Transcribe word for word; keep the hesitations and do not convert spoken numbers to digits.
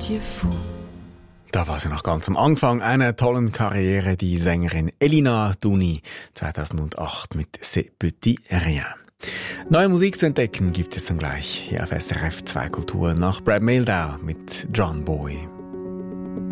Dieu fou. Da war sie noch ganz am Anfang einer tollen Karriere, die Sängerin Elina Duni, zweitausendacht mit «C'est petit rien». Neue Musik zu entdecken gibt es dann gleich hier auf S R F zwei Kultur nach Brad Mehldau mit John Boy.